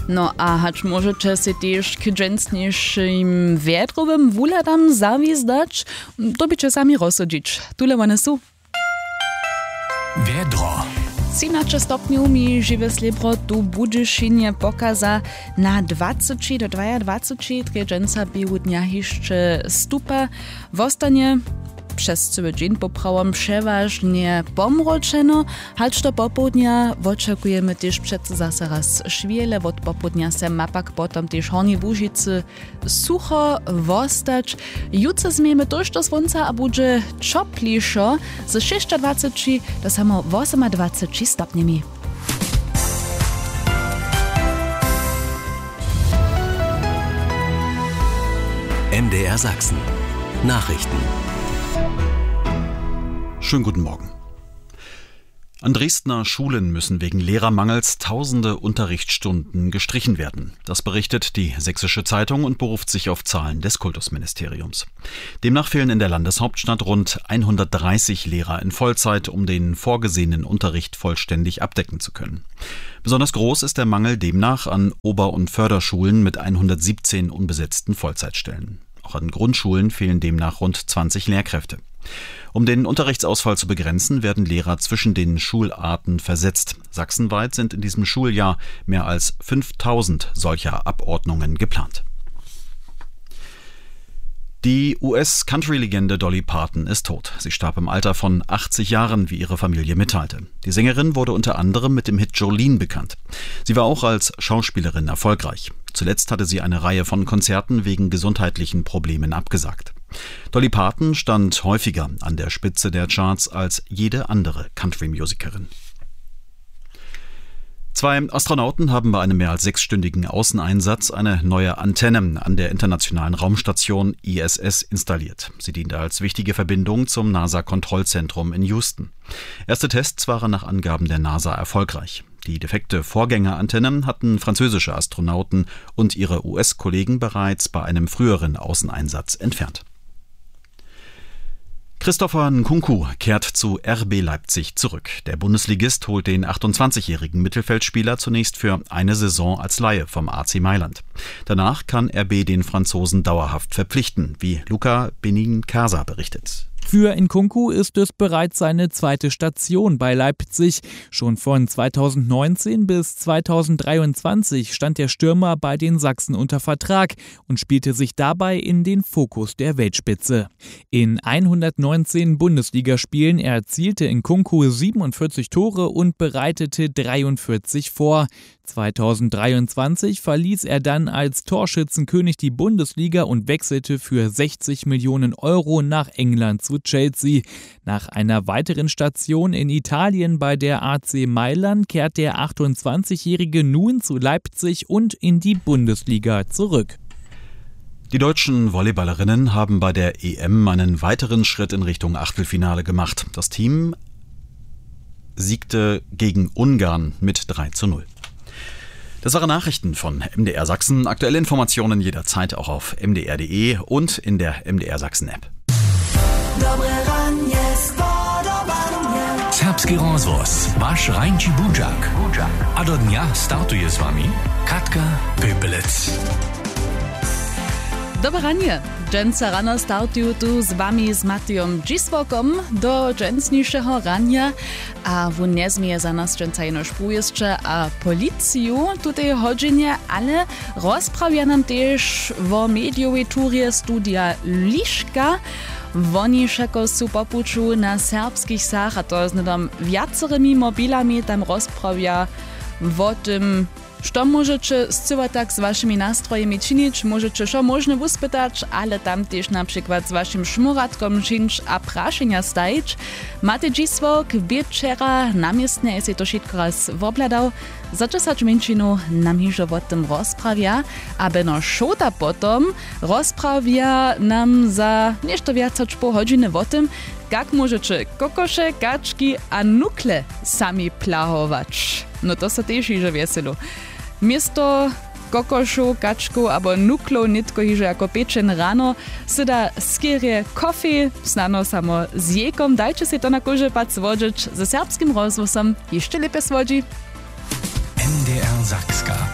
No a hacz możecie się też k dżęsniejszym wiatrowym wuladam zawizdać, to bycie sami rozsadzić. Tule one są. Wiedro. 13 stopniów mi żywe slibro tu Budyšinie pokaza na 20 do 22, dżęsa biegu dnia jeszcze stupa. Wostanie przez cały dzień poprawom przeważnie pomroczeno, hacz do popołudnia oczekujemy też przed zase raz szwiele, od popołudnia se mapak potom też Horni Łužicy sucho wostać. Jutro zmiemy też do słońca, a będzie czopliżo z 26 do samo 28 stopniami. MDR Sachsen. Nachrichten. Schönen guten Morgen. An Dresdner Schulen müssen wegen Lehrermangels tausende Unterrichtsstunden gestrichen werden. Das berichtet die Sächsische Zeitung und beruft sich auf Zahlen des Kultusministeriums. Demnach fehlen in der Landeshauptstadt rund 130 Lehrer in Vollzeit, um den vorgesehenen Unterricht vollständig abdecken zu können. Besonders groß ist der Mangel demnach an Ober- und Förderschulen mit 117 unbesetzten Vollzeitstellen. Auch an Grundschulen fehlen demnach rund 20 Lehrkräfte. Um den Unterrichtsausfall zu begrenzen, werden Lehrer zwischen den Schularten versetzt. Sachsenweit sind in diesem Schuljahr mehr als 5000 solcher Abordnungen geplant. Die US-Country-Legende Dolly Parton ist tot. Sie starb im Alter von 80 Jahren, wie ihre Familie mitteilte. Die Sängerin wurde unter anderem mit dem Hit Jolene bekannt. Sie war auch als Schauspielerin erfolgreich. Zuletzt hatte sie eine Reihe von Konzerten wegen gesundheitlichen Problemen abgesagt. Dolly Parton stand häufiger an der Spitze der Charts als jede andere Country-Musikerin. 2 Astronauten haben bei einem mehr als 6-stündigen Außeneinsatz eine neue Antenne an der internationalen Raumstation ISS installiert. Sie diente als wichtige Verbindung zum NASA-Kontrollzentrum in Houston. Erste Tests waren nach Angaben der NASA erfolgreich. Die defekte Vorgängerantenne hatten französische Astronauten und ihre US-Kollegen bereits bei einem früheren Außeneinsatz entfernt. Christopher Nkunku kehrt zu RB Leipzig zurück. Der Bundesligist holt den 28-jährigen Mittelfeldspieler zunächst für eine Saison als Leihe vom AC Mailand. Danach kann RB den Franzosen dauerhaft verpflichten, wie Luca Benincasa berichtet. Für Nkunku ist es bereits seine zweite Station bei Leipzig. Schon von 2019 bis 2023 stand der Stürmer bei den Sachsen unter Vertrag und spielte sich dabei in den Fokus der Weltspitze. In 119 Bundesligaspielen erzielte Nkunku 47 Tore und bereitete 43 vor. 2023 verließ er dann als Torschützenkönig die Bundesliga und wechselte für 60 Millionen Euro nach England zu Chelsea. Nach einer weiteren Station in Italien bei der AC Mailand kehrt der 28-Jährige nun zu Leipzig und in die Bundesliga zurück. Die deutschen Volleyballerinnen haben bei der EM einen weiteren Schritt in Richtung Achtelfinale gemacht. Das Team siegte gegen Ungarn mit 3:0. Das waren Nachrichten von MDR Sachsen. Aktuelle Informationen jederzeit auch auf mdr.de und in der MDR Sachsen App. Serbski rozvoz, vaš Rajnči Budžak. A do dnia startuje s vami Katka Pöpelec. Dobre ranie. Dżęca rano startujú tu s wami z Matejom Dziswokom do dżęsniejszego rania, a wun nie zmije za nas dżęca jenoż pójeszcze a policiju tutaj hodzinie, ale rozprawia nam też o mediowej turie studia Liszka. Woni všako sú popuču na serbskich sach, a to znadom viacerými mobilami tam rozprawia o tym, što możecie zcyła tak z waszymi nastrojami czynić, możecie šo možno uspytać, ale tam też na przykład z waszym szmuratkom czynić a praszenia stajić. Matej Dziswok wieczera namiestne jest to wszystko raz wobladał. Za 10 minut nam hižo o tym rozprawia, a beno šota potom rozprawia nam za nešto viac od pół godziny o tym, jak możecie kokosze, kaczki a nukle sami plahować. No to so też hižo veselo. Miesto kokoszu, kaczku albo nuklov nitko hižo jako pečen rano, syda skierie kofi, snano samo z jekom, dajcie si to na kurze pac vodžić ze serbskim rozvosom, jeszcze lepiej svodži. MDR Sachska.